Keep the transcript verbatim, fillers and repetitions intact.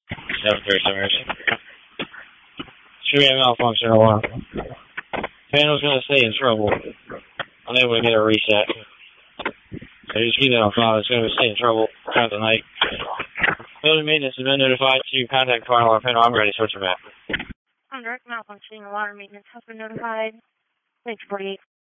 seven three seven. Should be a malfunction alarm. Panel's going to stay in trouble. Unable to get a reset. So just keep that on file. It's going to stay in trouble throughout the night. Building maintenance has been notified to contact fire alarm panel. I'm ready to switch it back. On direct malfunctioning, alarm maintenance has been notified. Thanks, forty-eight.